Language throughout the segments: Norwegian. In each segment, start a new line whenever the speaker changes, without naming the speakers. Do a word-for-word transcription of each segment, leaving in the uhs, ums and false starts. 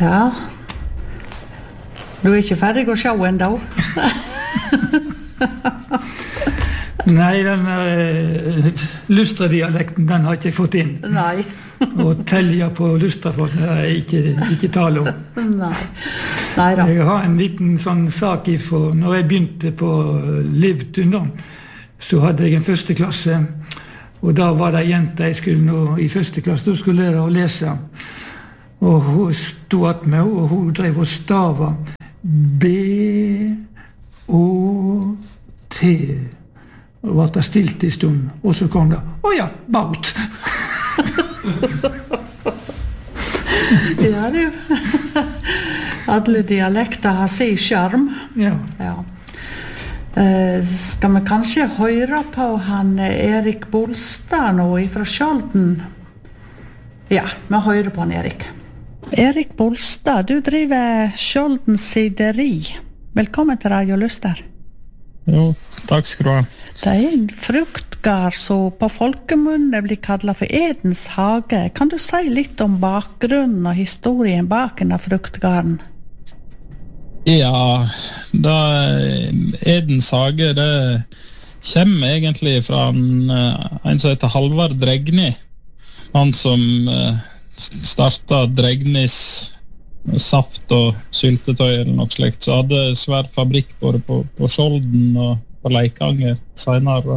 Ja. Du er ikke ferdig å se enda?
Nei, den uh, Lustra-dialekten, den har ikke fått inn.
Nei.
Og telja på Lustrafolk er ikke, ikke tale om.
Nei. Nei da.
Jeg har en liten sånn sak ifra, når jeg begynte på Livtun da, så hadde jeg en første klasse, og da var det jente jeg skulle nå i første klasse, da skulle jeg da lese. Og hun stod at meg, og hun drev og stava B O T. Og var det stilt i stund, og så kom det, å ja, baut.
Ja, du. Alle dialekter har sin skjerm.
Ja.
Ja. Eh, skal vi kanskje høre på han Erik Bolstad nå fra Skjolden? Ja, vi hører på han Erik. Erik Bolstad, du driver Skjolden sideri. Velkommen til Radio Luster.
Jo, takk skal du ha.
Det er en fruktgard som på folkemunne blir kallet for Edens hage. Kan du si litt om bakgrunnen og historien bak denne fruktgarden?
Ja, da Edens hage, det kommer egentlig fra en, en som heter Halvard Dregni. Han som startet Dregnis saft og syltetøy eller noe slikt, så hadde svær fabrikk både på, på Skjolden og på Leikanger senere.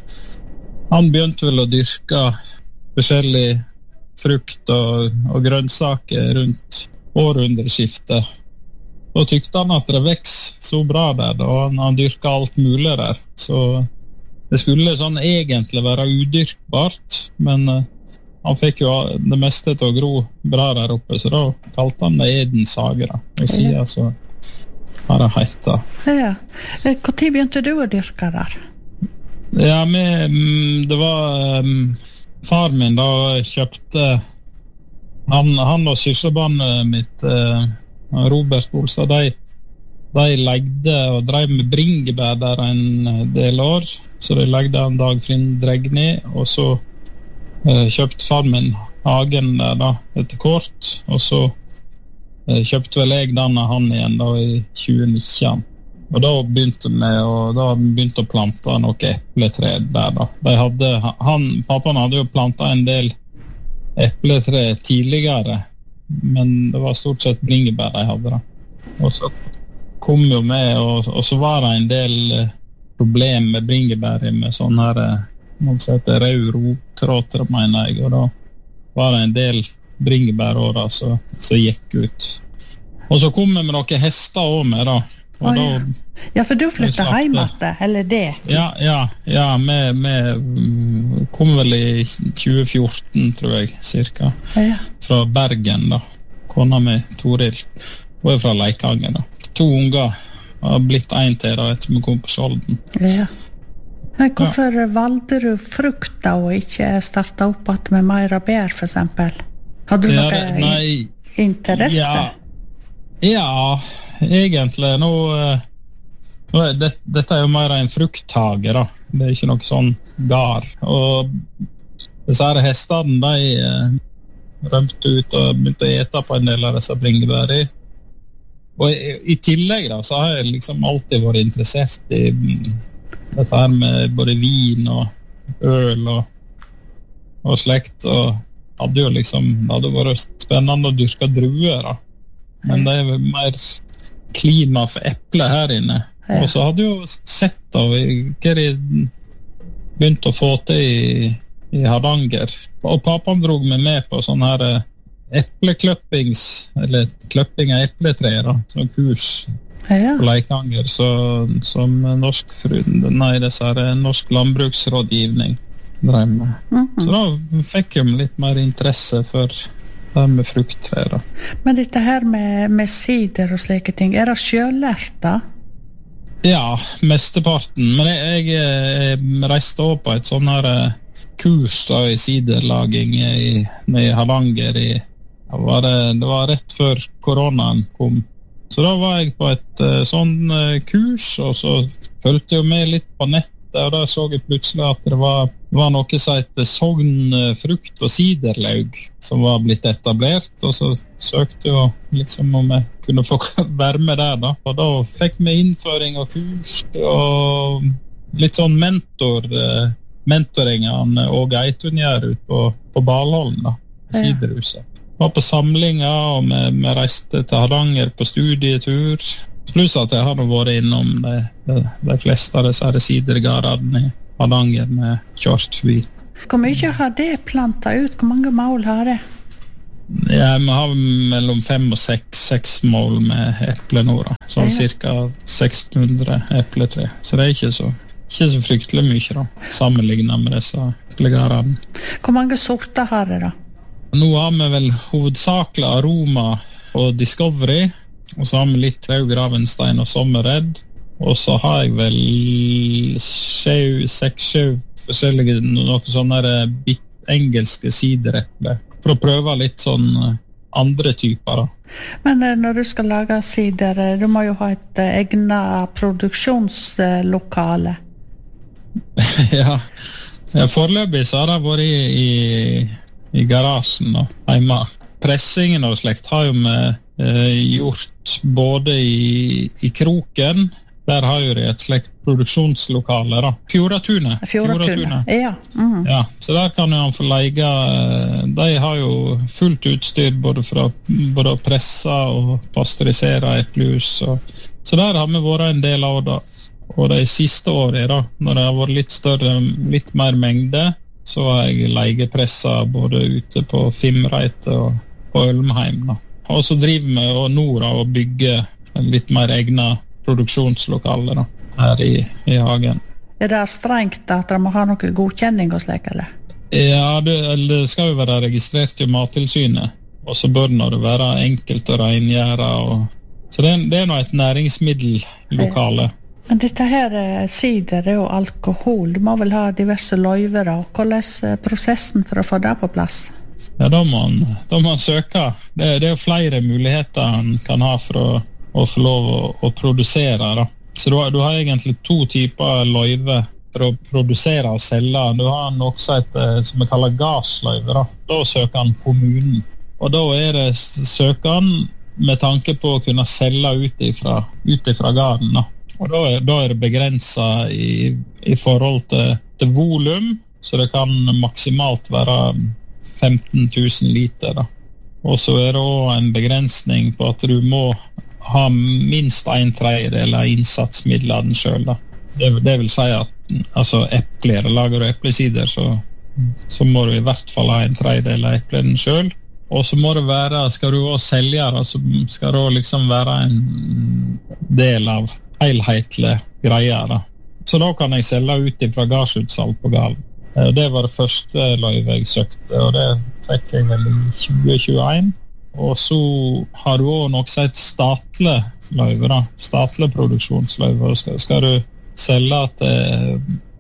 Han begynte vel å dyrke forskjellig frukt og, og grønnsaker rundt århundreskiftet. Og tykte han at det vekst så bra der, og han, han dyrket alt mulig der. Så det skulle sånn egentlig være udyrkbart, men han fikk jo det meste til å gro bra der oppe, så da kalte han det Edens hage da. Og siden så har det heita.
Ja. Hvor tid begynte du å dyrke der?
Ja, med, det var um, far min da kjøpte han, han og søsterbarnet mitt uh, Robert Bolstad, de, de legde og drev med bringebær der en del år, så de legde en Dagfinn Dregni, og så Uh, kjøpte far min hagen der da etter kort, og så uh, kjøpte vel jeg den av han igjen da i tjue nitten, og da begynte vi og da begynte å plante noe epletre der da. De hadde, han, pappaen hadde jo plantet en del epletre tidligere, men det var stort sett bringebær de hadde da. Og så kom jo med, og, og så var det en del uh, problem med bringebær med sånn her uh, man heter rød rottråter, mener jeg, og da var det en del bringebærårer som gikk ut. Og så kom vi med noen hester også med da. Og
oh, ja.
da
ja, for du flyttet hjem etter, eller det?
Ja, ja, ja vi kom vel i tjue fjorten, tror jeg, cirka.
Ja. Fra
Bergen da. Kona mi, Toril, og er fra Leikanger da. To unger har blitt en til da, etter vi kom på Skjolden.
Ja. Men hvorfor ja. valgte du frukt da, og ikke starte opp at med mer bær, for eksempel? Hadde du ja, noe nei, interesse?
Ja, ja, egentlig. Nå, nå er det, dette er jo mer en frukthage, da. Det er ikke noe sånn gar. Og disse her hestene, de eh, rømte ut og begynte å ete på en del av disse bringebær i. Og i, i tillegg da, så har jeg liksom alltid vært interessert i dette her med både vin og øl og, og slekt, og hadde jo liksom, det hadde vært spennende å dyrke druer da. Men det er mer klima for eple her inne. Ja. Og så hadde jeg jo sett da, hva de begynte å få til i, i Hardanger. Og pappaen drog meg med på sånn her eplekløppings, eller kløpping av epletreer da, sånn kurs. Ja. På Leikanger, så, som norsk, nei, disse her, norsk landbruksrådgivning drev med. Mm-hmm. Så da fikk jeg litt mer interesse for det med frukttre. Da.
Men dette her med, med sider og slike ting, er det selvlært da?
Ja, mesteparten. Men jeg, jeg, jeg reiste også på et sånn her kurs da, i siderlaging i, i Hardanger. I, var det, det var rett før koronaen kom. Så da var jeg på et uh, sånn uh, kurs, og så følte jeg med litt på nettet, og da så jeg plutselig at det var var noe som heter Sogn frukt- og siderlaug som var blitt etablert, og så søkte jeg liksom om jeg kunne få være med der da. Og da fikk vi innføring av kurs og litt sånn mentor, mentoring av Åge Eitun gjør ut på, på Balholm da, på Siderhuset. Var på samlinger, og vi, vi reiste til Hardanger på studietur. Pluss at jeg hadde vært innom de, de, de fleste av disse sidergardene i Hardanger med kjørt forbi.
Hvor mye har det plantet ut? Hvor mange mål har det?
Ja, vi har mellom fem og seks, seks mål med eplenora. Sånn ja. Cirka seksten hundre epletre. Så det er ikke så, ikke så fryktelig mye da, sammenlignet med disse eplegardene.
Hvor mange sorter har det da?
Nå har vi vel hovedsakelig Aroma og Discovery, og så har vi litt Raug Ravenstein og Sommerred, og så har jeg vel sju, seks, sju forskjellige noen sånne bitt engelske sidereple, for å prøve litt sånn andre typer da.
Men når du skal lage sider, du må jo ha et egnet produksjonslokale.
ja. ja, foreløpig så har det vært i, i, i garasjen da, hjemme. Pressingen og slekt har jo vi eh, gjort både i, i Kroken. Der har jo det et slekt produksjonslokale da. Fjordatunet.
Fjordatunet, ja. Mm.
Ja. Så der kan jo han få leie. De har jo fullt utstyr både for å, både å presse og pasteurisere eplejus. Så der har vi vært en del av det. Og de siste årene da, når det har vært litt større, litt mer mengde, så har jeg leiepressa både ute på Fimreite og på Ølmheim da. Og så driver vi og Nora og bygger litt mer egnet produksjonslokale da, her i, i hagen.
Er det strengt at dere må ha noe godkjenning og slik, eller?
Ja, det, det skal jo være registrert i Mattilsynet, og så bør det være enkelt å rengjøre. Og, så det, det er nå et næringsmiddellokale. Ja.
Men dette her sider er jo alkohol. Du må vel ha diverse løyver da. Hvordan er prosessen for å få det på plass?
Ja, da må man, da må man søke. Det, det er jo flere muligheter man kan ha for å, å få lov å, å produsere da. Så du har, du har egentlig to typer løyve for å produsere og selge. Du har noe som vi kaller gassløyve da. Da søker han kommunen. Og da er det søkeren med tanke på å kunne selge ut ifra, ut ifra garden da. Og da er, da er det begrenset i, i forhold til, til volum, så det kan maksimalt være femten tusen liter da. Og så er det også en begrensning på at du må ha minst en tredjedel av innsatsmidlene selv da. Det, det vil si at altså epler, lager du eplesider, så, så må du i hvert fall ha en tredjedel av eplene selv. Og så må det være, skal du også selge da, så skal det også liksom være en del av helhetlige greier da. Så da kan jeg selge ut ifra garsutsalg på Galen. Det var det første løyve jeg søkte, og det fikk jeg vel i tjue tjueen. Og så har du også noe som heter statlig løyve da, statlig produksjonsløyve. Skal, skal du selge til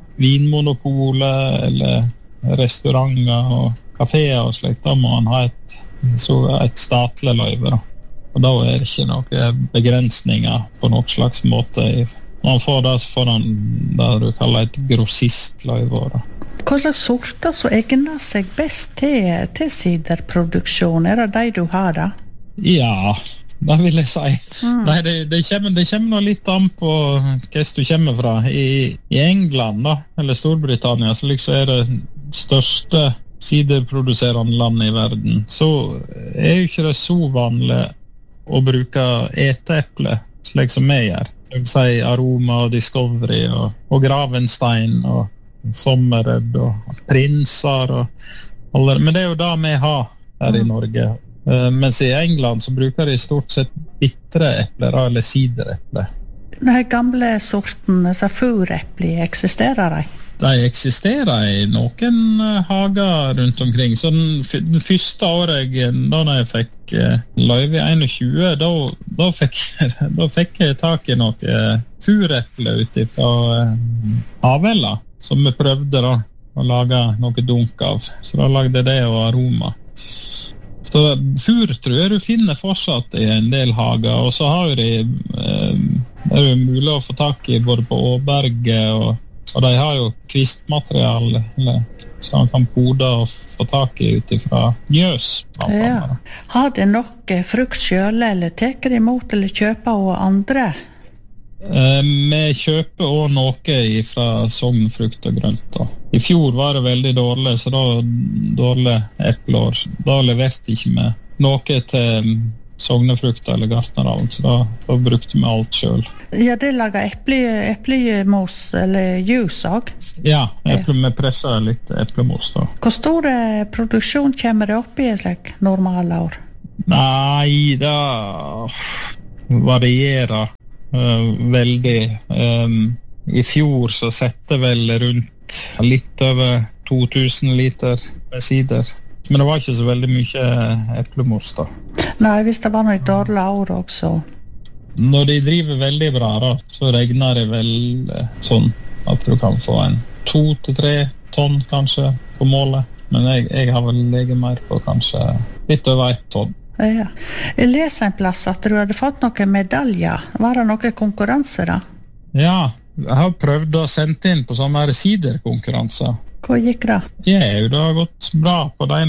vinmonopolet eller restauranter og kaféer og slikt, da må man ha et, så et statlig løyve da. Og da er det ikke noen begrensninger på noen slags måte. Når man får det, så får man det du kaller et grossistløyve da.
Hva slags sorter så egner seg best til, til siderproduksjon? Er det de du har da?
Ja, det vil jeg si. Mm. Nei, det, det, kommer, det kommer nå litt an på hva du kommer fra. I, i England da, eller Storbritannia, så liksom er det største siderproduserende land i verden. Så er jo ikke det så vanlig å bruke eteeple, slik som vi gjør. Jeg vil si Aroma og Discovery og, og Gravenstein og Sommerred og Prinser og alle. Men det er jo det vi har her i Norge. Uh, mens i England så bruker de stort sett bitre epler eller sidereple.
Den gamle sorten, altså fureple, eksisterer de?
De eksisterer i noen hager rundt omkring. Så den, den første året jeg, da jeg fikk uh, løyve i tjueen, da, da, fikk, da fikk jeg tak i noe fureple ute fra uh, Havella, som vi prøvde da, å lage noe dunk av. Så da lagde det og Aroma. Så fur tror jeg du finner fortsatt i en del hager, og så har jo de, eh, det er jo mulig å få tak i både på Åberget og Og de har jo kvistmateriale som man kan pode og få tak i utifra njøs.
Ja. Har de nok frukt selv, eller teker de imot eller kjøper av andre?
Eh, vi kjøper også noe fra Sogn frukt og grønt. Da. I fjor var det veldig dårlig, så da dårlig epleår. Da leverte ikke vi noe til Sognefrukt eller Gartnerhavn, så da, da brukte vi alt selv.
Ja, det lager eple, eplemos eller juice også?
Ja, eple, vi presser litt eplemos da.
Hvor stor produksjon kommer det opp i et slik normale år?
Nei, det varierer uh, veldig. Um, I fjor så sette vel rundt litt over to tusen liter med sider. Men det var ikke så veldig mye eplemos da.
Nei, hvis det var noe dårlig år også.
Når de driver veldig bra da, så regner det vel sånn at du kan få en to til tre tonn kanskje på målet. Men jeg, jeg har vel legget mer på kanskje litt over ett tonn.
Ja. Jeg leser en plass at du hadde fått noen medaljer. Var det noen konkurranser da?
Ja, jeg har prøvd å sende inn på sånne her siderkonkurranser.
Hva gikk det?
Ja, det har gått bra på de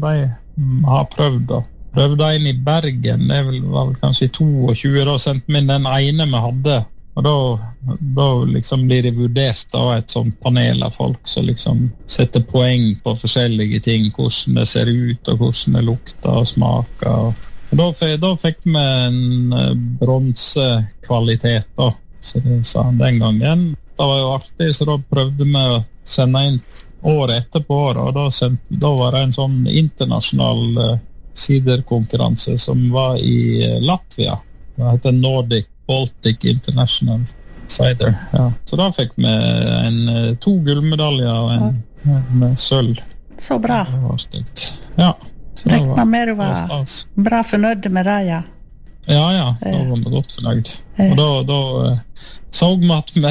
vi har prøvd da. Prøvde inn i Bergen, det var vel kanskje i tjueto, da sendte vi inn den ene vi hadde. Og da, da liksom blir det vurdert av et sånt panel av folk som liksom setter poeng på forskjellige ting, hvordan det ser ut og hvordan det lukter og smaker. Og da, da fikk vi en bronsekvalitet da, så det sa han den gangen. Det var jo artig, så da prøvde vi å sende inn året etterpå, og da, sendte, da var det en sånn internasjonal uh, siderkonkurranse som var i uh, Latvia. Det heter Nordic Baltic International Cider. Ja. Så da fikk vi en, uh, to gullmedaljer og en, ja. en, en sølv.
Så bra.
Det var stygt. Ja.
Rekna med du var bra fornøyd med det, ja.
Ja, ja, da var vi godt fornøyd. Og da, da uh, så vi at vi,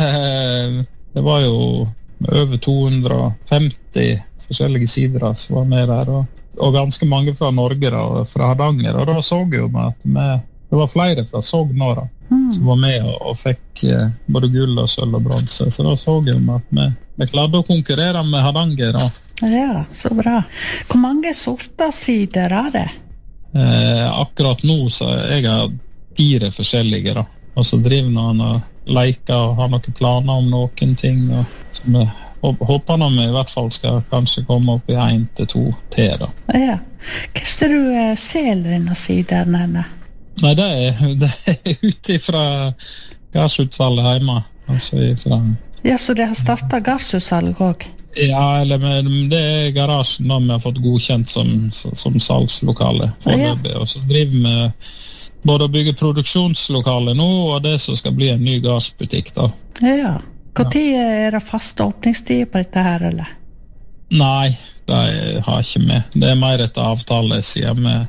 det var jo over to hundre og femti forskjellige sider som var med der, og, og ganske mange fra Norge da, og fra Hardanger, og da så jeg jo med at vi, det var flere fra Sogn også, mm. som var med og, og fikk eh, både gull og sølv og bronse, så da så jeg jo med at vi, vi klarte å konkurrere med Hardanger. Da.
Ja, så bra. Hvor mange sorter sider er det?
Eh, akkurat nå så jeg har fire forskjellige da, og så driver noen og leker og har noen planer om noen ting, og som jeg håper når vi i hvert fall skal kanskje komme opp i en til to til da.
Ja. Hva er det du selger denne siden henne?
Nei, det er, det er ute fra gassutsalget hjemme. Altså ifra...
Ja, så det har startet gassutsalg også?
Ja, eller med, det er garasjen da vi har fått godkjent som, som salgslokale. Ja. Og så driver vi både å bygge produksjonslokale nå, og det som skal bli en ny gassbutikk da.
Ja. Hvor tid er det faste åpningstid på dette her, eller?
Nei, det har ikke vi. Det er mer et avtale, sier vi.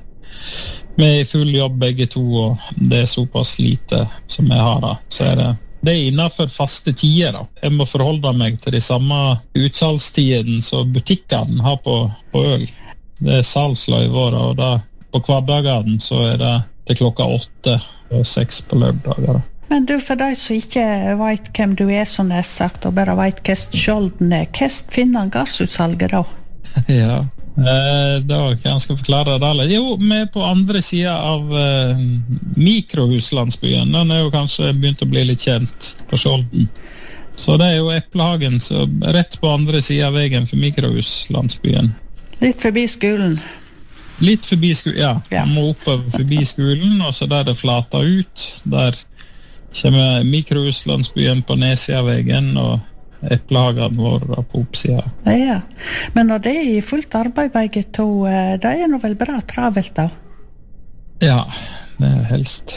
Vi er i full jobb begge to, og det er såpass lite som vi har da. Så er det, det er innenfor faste tider da. Jeg må forholde meg til de samme utsalgstiden som butikkene har på, på øl. Det er salgsløyver, og da, på hverdagene så er det til klokka åtte og seks på lørdager.
Men du, for deg som ikke vet hvem du er, som jeg har sagt, og bare vet hva skjolden er, hva finner gassutsalget da?
Ja, eh, da kan jeg skal forklare det alle. Jo, vi er på andre siden av eh, mikrohuslandsbyen. Den er jo kanskje begynt å bli litt kjent på Skjolden. Så det er jo Eplehagen, så rett på andre siden av veien for mikrohuslandsbyen. Litt
forbi skolen?
Litt forbi skolen, ja. ja. Man må oppover forbi skolen, og så der det flater ut. Der kommer mikrohuslandsbyen på nedsiden og Eplehagen vår på oppsiden.
Ja, men når det er i fullt arbeid begge to, det er noe vel bra travelt da?
Ja, det er helst.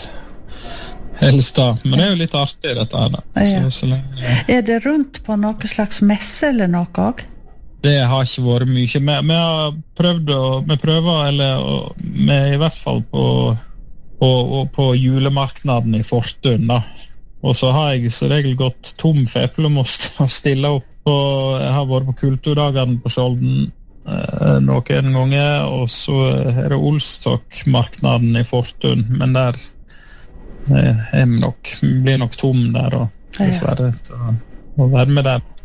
Helst da, men det er jo litt artig dette her da.
Ja.
Så, så lenge, ja.
Er det rundt på noe slags messe eller noe også?
Det har ikke vært mye. Vi, vi har prøvd å, vi prøver, eller vi er i hvert fall på, på, på julemarknaden i Fortun da. Og så har jeg så regel gått tom for eplemost å stille opp, og jeg har vært på kulturdagene på Skjolden eh, noen ganger, og så er det Olstokmarknaden i Fortun, men der eh, er vi nok, vi blir nok tom der, og dessverre til å være med der.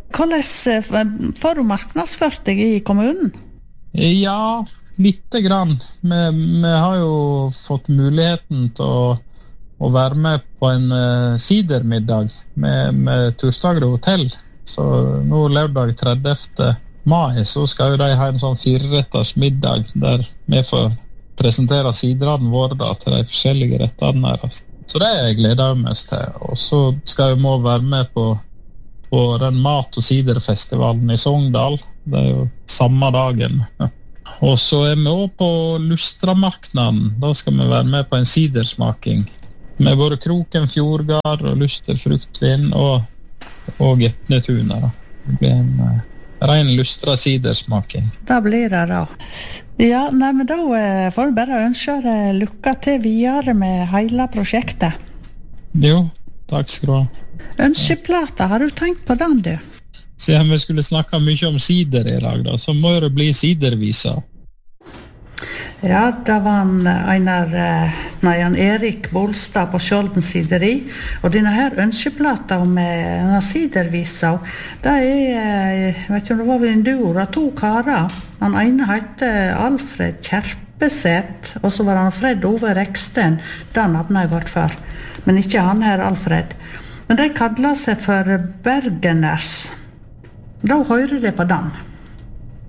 Hvordan får du marknadsført deg i kommunen?
Ja, lite grann. Vi, vi har jo fått muligheten til å, å være med på en uh, sidermiddag med, med Tursager hotell. Så nå lørdag tredivte mai så skal jo de ha en sånn fireretters middag der vi får presentere siderne våre da, til de forskjellige rettene her. Så det gleder jeg meg til. Og så skal vi må være med på, på den mat- og siderfestivalen i Sogndal. Det er jo samme dagen. Ja. Og så er vi også på Lustramarknaden. Da skal vi være med på en sidersmaking. Med både Kroken, Fjordgard og Luster fruktvin og og Gepnetuner. Det blir en uh, ren lustra sidersmaking.
Da blir det da. Ja, nei, men da uh, får du bare ønske deg lykke til videre med hele prosjektet.
Jo, takk skal du ha.
Ønskeplata, har du tenkt på den, du?
Siden vi skulle snakke mye om sider i dag, da, så må det bli sidervisa.
Ja, det var en, Einar, nei, en Erik Bolstad på Skjolden sideri, og denne her ønskeplata med denne sidervisa, det er, jeg vet ikke om det var vel en duo, det to karer. Den ene heter Alfred Kjerpeset, og så var han Fred Ove Reksten, det navnet jeg vært for, men ikke han her Alfred. Men de kallet seg for Bergeners. Da hører de på den.